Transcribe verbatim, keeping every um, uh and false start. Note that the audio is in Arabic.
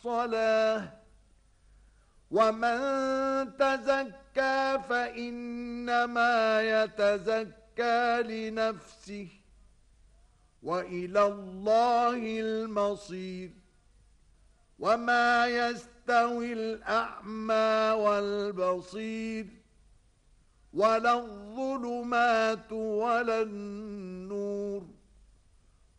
الصلاة ومن تزكى فإنما يتزكى لنفسه وإلى الله المصير وما يستوي الأعمى والبصير ولا الظلمات ولا النور